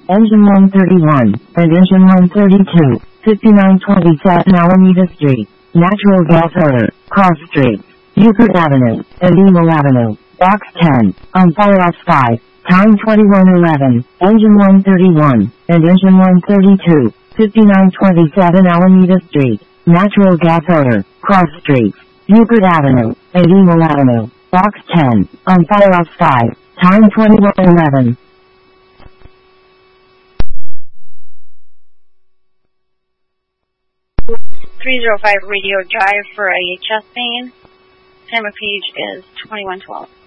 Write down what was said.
Engine 131, and Engine 132, 5927 Alameda Street, Natural Gas Odor, Cross Street, Euclid Avenue, and Emo Avenue, Box 10, on Firehouse 5, time 2111, Engine 131, and Engine 132, 5927 Alameda Street, Natural Gas Odor, Cross Street, Euclid Avenue, and Emo Avenue, Box 10, on Firehouse 5, time 2111. 305 Radio Drive for IHS Main. Time of page is 2112.